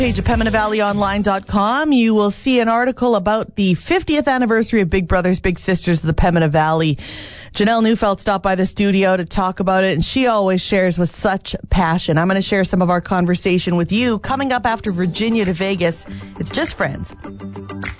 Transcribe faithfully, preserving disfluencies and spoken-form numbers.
Page at Pembina Valley Online dot com, you will see an article about the fiftieth anniversary of Big Brothers Big Sisters of the Pembina Valley. Janelle Neufeld stopped by the studio to talk about it, and she always shares with such passion. I'm going to share some of our conversation with you coming up after Virginia to Vegas. It's Just Friends.